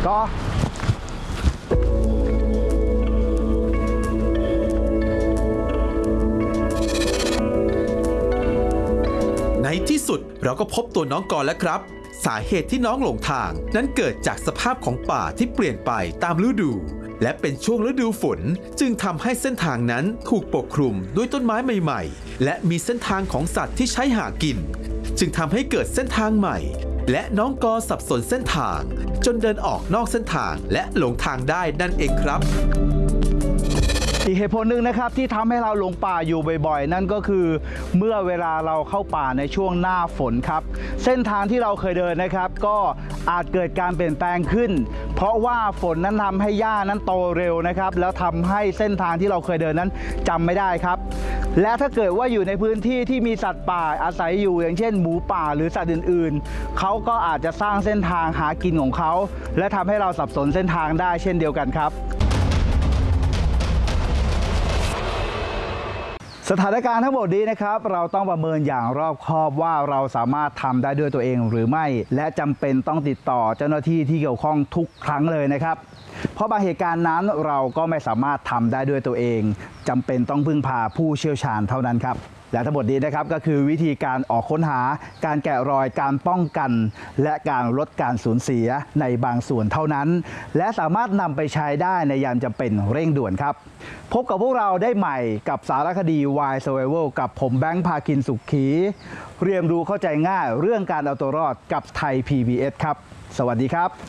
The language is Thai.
ต่อในที่สุดเราก็พบตัวน้องกรแล้วครับสาเหตุที่น้องหลงทางนั้นเกิดจากสภาพของป่าที่เปลี่ยนไปตามฤดูและเป็นช่วงฤดูฝนจึงทำให้เส้นทางนั้นถูกปกคลุมด้วยต้นไม้ใหม่ๆและมีเส้นทางของสัตว์ที่ใช้หากินจึงทำให้เกิดเส้นทางใหม่และน้องกรสับสนเส้นทางจนเดินออกนอกเส้นทางและหลงทางได้นั่นเองครับอีกเหตุผลหนึ่งนะครับที่ทำให้เราหลงป่าอยู่บ่อยๆนั่นก็คือเมื่อเวลาเราเข้าป่าในช่วงหน้าฝนครับเส้นทางที่เราเคยเดินนะครับก็อาจเกิดการเปลี่ยนแปลงขึ้นเพราะว่าฝนนั้นทำให้หญ้านั้นโตเร็วนะครับแล้วทำให้เส้นทางที่เราเคยเดินนั้นจำไม่ได้ครับและถ้าเกิดว่าอยู่ในพื้นที่ที่มีสัตว์ป่าอาศัยอยู่อย่างเช่นหมูป่าหรือสัตว์อื่นๆเขาก็อาจจะสร้างเส้นทางหากินของเขาและทำให้เราสับสนเส้นทางได้เช่นเดียวกันครับสถานการณ์ทั้งหมดนี้นะครับเราต้องประเมินอย่างรอบคอบว่าเราสามารถทำได้ด้วยตัวเองหรือไม่และจำเป็นต้องติดต่อเจ้าหน้าที่ที่เกี่ยวข้องทุกครั้งเลยนะครับเพราะบางเหตุการณ์นั้นเราก็ไม่สามารถทำได้ด้วยตัวเองจำเป็นต้องพึ่งพาผู้เชี่ยวชาญเท่านั้นครับและทั้งหมดนี้นะครับก็คือวิธีการออกค้นหาการแกะรอยการป้องกันและการลดการสูญเสียในบางส่วนเท่านั้นและสามารถนำไปใช้ได้ในยามจำเป็นเร่งด่วนครับพบกับพวกเราได้ใหม่กับสารคดี Why Survival กับผมแบงค์ภาคินสุขี เรียนรู้เข้าใจง่ายเรื่องการเอาตัวรอดกับไทย PBS ครับสวัสดีครับ